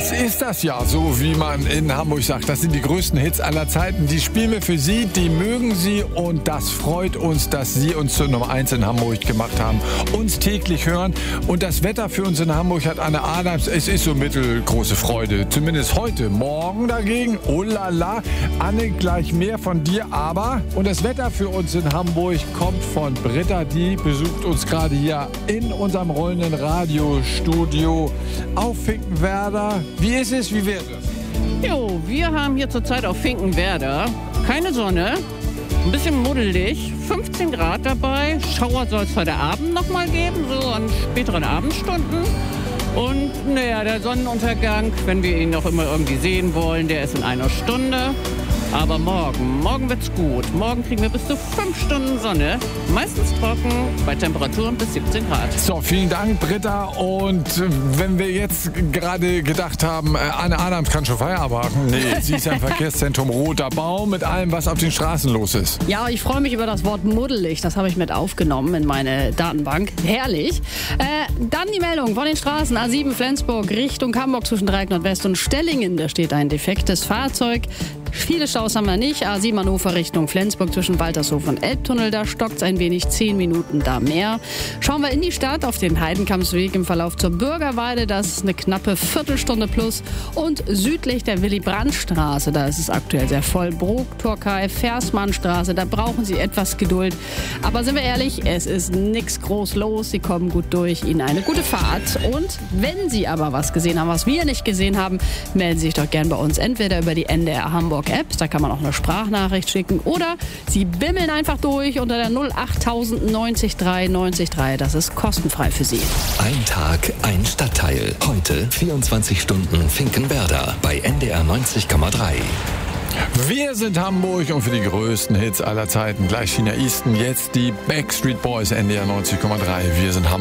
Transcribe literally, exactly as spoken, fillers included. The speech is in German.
Das ist das ja, so wie man in Hamburg sagt. Das sind die größten Hits aller Zeiten. Die spielen wir für Sie, die mögen Sie und das freut uns, dass Sie uns zur Nummer eins in Hamburg gemacht haben. Uns täglich hören und das Wetter für uns in Hamburg hat Anne Adams. Es ist so mittelgroße Freude, zumindest heute. Morgen dagegen, oh la la. Anne, gleich mehr von dir, aber und das Wetter für uns in Hamburg kommt von Britta, die besucht uns gerade hier in unserem rollenden Radiostudio auf Finkenwerder. Wie ist es? Wie wird es? Jo, wir haben hier zurzeit auf Finkenwerder keine Sonne, ein bisschen muddelig, fünfzehn Grad dabei. Schauer soll es heute Abend noch mal geben, so an späteren Abendstunden. Und naja, der Sonnenuntergang, wenn wir ihn noch immer irgendwie sehen wollen, der ist in einer Stunde. Aber morgen, morgen wird's gut. Morgen kriegen wir bis zu fünf Stunden Sonne. Meistens trocken, bei Temperaturen bis siebzehn Grad. So, vielen Dank, Britta. Und wenn wir jetzt gerade gedacht haben, Anne Adams kann schon Feierabend machen. Nee, sie ist ja im Verkehrszentrum Roter Baum mit allem, was auf den Straßen los ist. Ja, ich freue mich über das Wort muddelig. Das habe ich mit aufgenommen in meine Datenbank. Herrlich. Äh, dann die Meldung von den Straßen. A sieben Flensburg Richtung Hamburg zwischen Dreieck Nordwest und Stellingen. Da steht ein defektes Fahrzeug. Viele Staus haben wir nicht. A sieben Hannover Richtung Flensburg zwischen Waltershof und Elbtunnel. Da stockt es ein wenig, zehn Minuten da mehr. Schauen wir in die Stadt auf den Heidenkampsweg im Verlauf zur Bürgerweide. Das ist eine knappe Viertelstunde plus. Und südlich der Willy-Brandt-Straße. Da ist es aktuell sehr voll. Brok, Torkay, Versmannstraße. Da brauchen Sie etwas Geduld. Aber sind wir ehrlich, es ist nichts groß los. Sie kommen gut durch. Ihnen eine gute Fahrt. Und wenn Sie aber was gesehen haben, was wir nicht gesehen haben, melden Sie sich doch gern bei uns. Entweder über die N D R Hamburg Apps, da kann man auch eine Sprachnachricht schicken, oder Sie bimmeln einfach durch unter der null acht null null neun drei neun drei. Das ist kostenfrei für Sie. Ein Tag, ein Stadtteil. Heute vierundzwanzig Stunden Finkenwerder bei N D R neunzig Komma drei. Wir sind Hamburg und für die größten Hits aller Zeiten gleich China Easton, jetzt die Backstreet Boys, N D R neunzig Komma drei. Wir sind Hamburg.